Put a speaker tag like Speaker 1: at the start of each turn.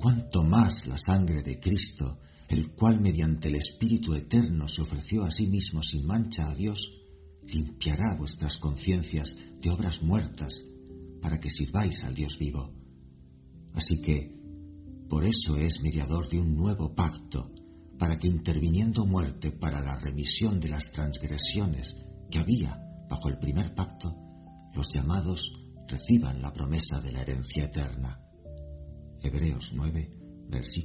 Speaker 1: cuánto más la sangre de Cristo, el cual mediante el Espíritu Eterno se ofreció a sí mismo sin mancha a Dios, limpiará vuestras conciencias de obras muertas para que sirváis al Dios vivo. Así que, por eso es mediador de un nuevo pacto, para que interviniendo muerte para la remisión de las transgresiones que había bajo el primer pacto, los llamados reciban la promesa de la herencia eterna. Hebreos 9, versículo